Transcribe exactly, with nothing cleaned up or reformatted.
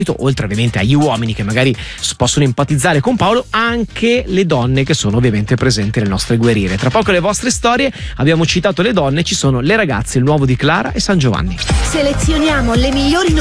oltre ovviamente agli uomini che magari possono empatizzare con Paolo, anche le donne che sono ovviamente presenti nelle nostre guerriere. Tra poco le vostre storie, abbiamo citato le donne, ci sono le ragazze, il nuovo di Clara e San Giovanni. Selezioniamo le migliori